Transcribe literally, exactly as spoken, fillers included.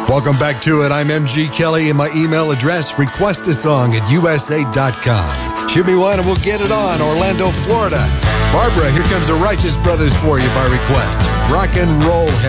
Welcome back to it. I'm M G Kelly, and my email address, request a song at U S A dot com. Shoot me one and we'll get it on. Orlando, Florida. Barbara, here comes the Righteous Brothers for you by request. Rock and roll.